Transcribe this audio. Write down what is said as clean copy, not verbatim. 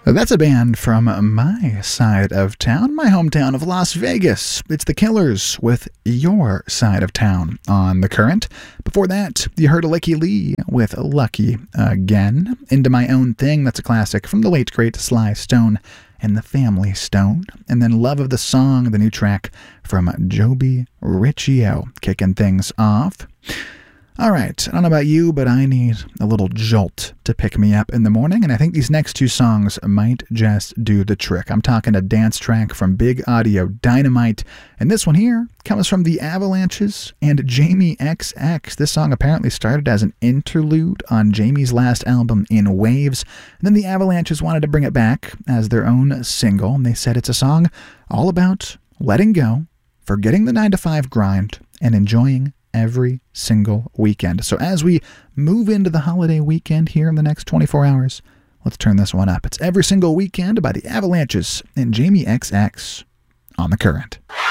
That's a band from my side of town, my hometown of Las Vegas. It's The Killers with Your Side of Town on The Current. Before that, you heard Licky Lee with Lucky Again. Into My Own Thing, that's a classic from the late great Sly Stone and the Family Stone. And then Love of the Song, the new track from Joby Riccio, kicking things off. All right, I don't know about you, but I need a little jolt to pick me up in the morning, and I think these next two songs might just do the trick. I'm talking a dance track from Big Audio Dynamite, and this one here comes from the Avalanches and Jamie XX. This song apparently started as an interlude on Jamie's last album, In Waves, and then the Avalanches wanted to bring it back as their own single, and they said it's a song all about letting go, forgetting the 9-to-5 grind, and enjoying every single weekend. So as we move into the holiday weekend here in the next 24 hours, let's turn this one up. It's Every Single Weekend by the Avalanches and Jamie XX on The Current.